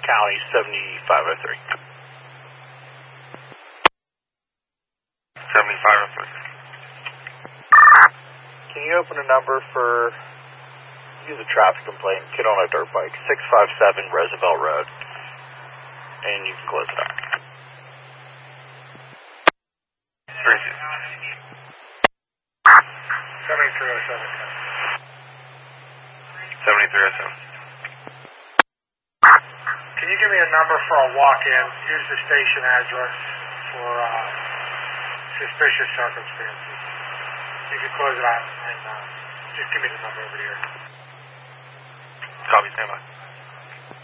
Cali 7503. 7503. Can you open a number for, use a traffic complaint, kid on a dirt bike, 657 Roosevelt Road, and you can close it up. 7307. Can you give me a number for a walk-in? Use the station address for suspicious circumstances. You can close it out and just give me the number over here. Copy, stand by.